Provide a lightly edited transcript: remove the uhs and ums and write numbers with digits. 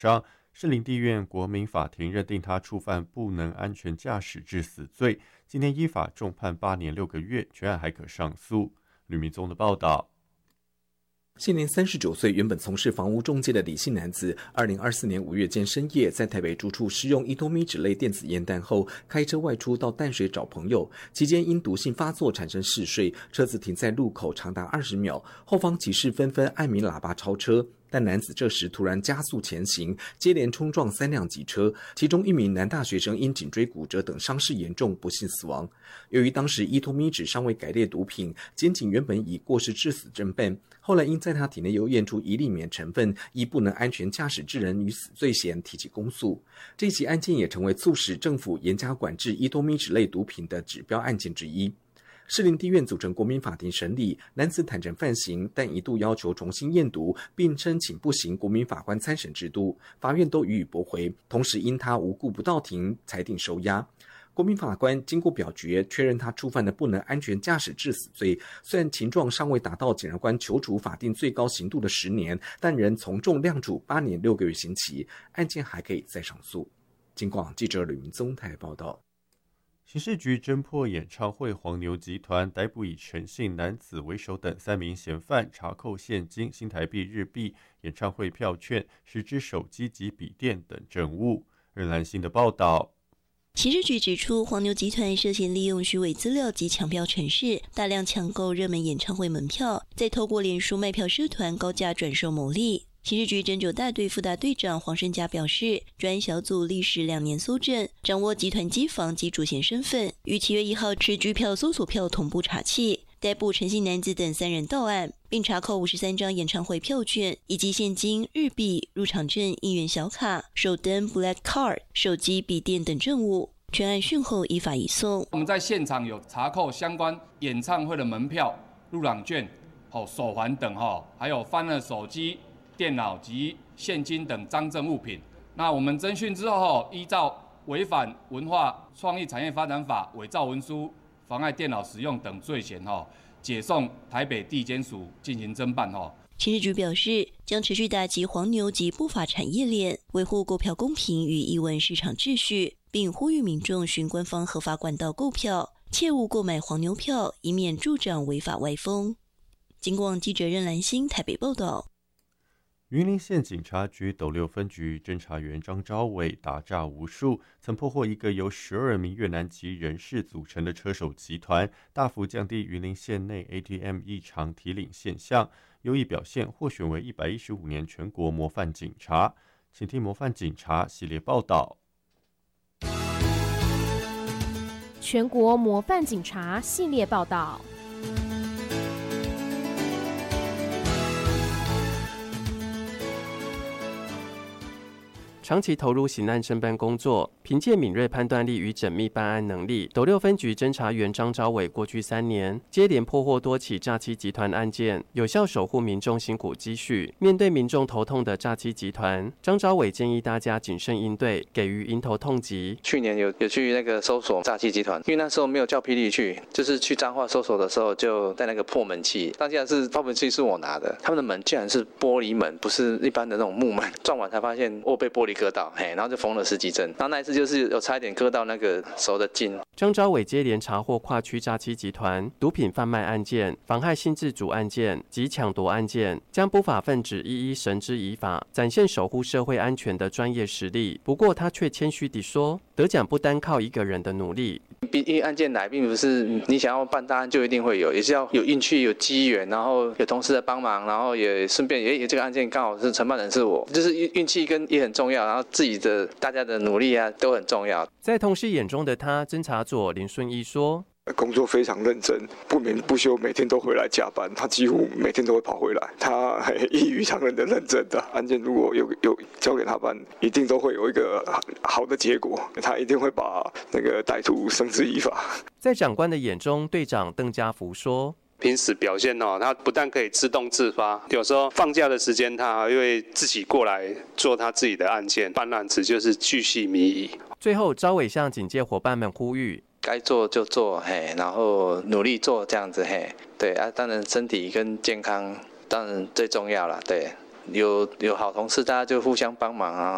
章，士林地院国民法庭认定他触犯不能安全驾驶致死罪，今天依法重判8年6个月，全案还可上诉。吕明宗的报道。 现年39岁，原本从事房屋中介的李姓男子，2024年5月间深夜在台北住处食用伊多咪酯类电子烟弹后，开车外出到淡水找朋友，期间因毒性发作产生嗜睡，车子停在路口长达20秒，后方骑士纷纷按鸣喇叭超车。但男子这时突然加速前行，接连冲撞3辆机车，其中一名男大学生因颈椎骨折等伤势严重，不幸死亡。由于当时伊多咪酯尚未改列毒品，检警原本以过失致死侦办，后来因在他体内又验出一粒棉成分，依不能安全驾驶致人于死罪嫌提起公诉。这起案件也成为促使政府严加管制伊多咪酯类毒品的指标案件之一。士林地院组成国民法庭审理，男子坦承犯行，但一度要求重新验毒，并申请不行国民法官参审制度，法院都予以驳回。同时因他无故不到庭，裁定收押。国民法官经过表决，确认他触犯了不能安全驾驶致死罪，虽然情状尚未达到检察官求处法定最高刑度的10年，但仍从重量处8年6个月刑期，案件还可以再上诉。警广记者吕明宗台报道。 刑事局侦破演唱会黄牛集团，逮捕以陈姓男子为首等3名嫌犯，查扣现金、新台币、日币、演唱会票券、10只手机及笔电等证物。任兰心的报道。 刑事局指出，黄牛集团涉嫌利用虚伪资料及抢票程式，大量抢购热门演唱会门票，再透过脸书卖票社团高价转售牟利。刑事局侦九大队副大队长黄胜佳表示，专案小组历时2年搜证，掌握集团机房及主嫌身份，于7月1号持居票搜索票同步查缉，逮捕陈姓男子等3人到案，并查扣53张演唱会票券以及现金、日币、入场证、应援小卡、手灯 Black Card、手机、笔电等证物。全案讯后依法移送。 我们在现场有查扣相关演唱会的门票、入场券、手环等，还有翻了手机、电脑及现金等赃证物品。那我们侦讯之后，依照违反文化创意产业发展法、伪造文书、妨碍电脑使用等罪嫌，解送台北地检署进行侦办。 刑事局表示，将持续打击黄牛及不法产业链，维护购票公平与艺文市场秩序，并呼吁民众循官方合法管道购票，切勿购买黄牛票，以免助长违法歪风。警广记者任兰心台北报道。 云林县警察局斗六分局侦查员张昭伟打诈无数，曾破获一个由12名越南籍人士组成的车手集团，大幅降低云林县内 ATM 异常提领现象，优异表现获选为115年全国模范警察。请听模范警察系列报道。 全国模范警察系列报道。 长期投入刑案侦办工作，凭借敏锐判断力与缜密办案能力，斗六分局侦查员张昭伟过去3年接连破获多起诈欺集团案件，有效守护民众辛苦积蓄。面对民众头痛的诈欺集团，张昭伟建议大家谨慎应对，给予迎头痛击。 去年有去那个搜索诈欺集团，因为那时候没有叫霹雳去，就是去彰化搜索的时候就带那个破门器，当下是破门器是我拿的，他们的门竟然是玻璃门，不是一般的那种木门，撞完才发现我被玻璃割到，然后就缝了10几针，然后那一次就是有差一点割到那个手的筋。 张昭伟接连查获跨区诈欺集团、毒品贩卖案件、妨害性自主案件及抢夺案件，将不法分子一一绳之以法，展现守护社会安全的专业实力。不过他却谦虚地说，得奖不单靠一个人的努力。 因为案件来，并不是你想要办大案就一定会有，也是要有运气、有机缘，然后有同事的帮忙，然后也顺便也这个案件刚好是承办人是我，就是运气跟也很重要，然后自己的大家的努力啊都很重要。 在同事眼中的他，侦查佐林顺义说。 工作非常认真，不眠不休，每天都回来加班。他几乎每天都会跑回来，他异于常人的认真的案件，如果有交给他办，一定都会有一个好的结果。他一定会把那个歹徒绳之以法。 在长官的眼中，队长邓家福说。 平时表现他不但可以自动自发，有时候放假的时间他还会自己过来做他自己的案件，办案子就是巨细靡遗。 最后，昭伟向警界伙伴们呼吁。 该做就做，然后努力做这样子，对啊，当然身体跟健康当然最重要了，对，有好同事大家就互相帮忙啊。